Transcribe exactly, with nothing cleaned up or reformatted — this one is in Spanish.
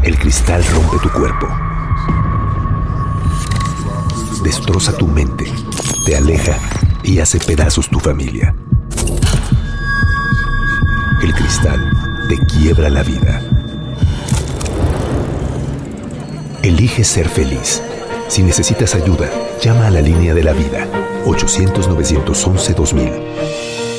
El cristal rompe tu cuerpo, destroza tu mente, te aleja y hace pedazos tu familia. El cristal te quiebra la vida. Elige ser feliz. Si necesitas ayuda, llama a la línea de la vida, ochocientos, novecientos once, dos mil.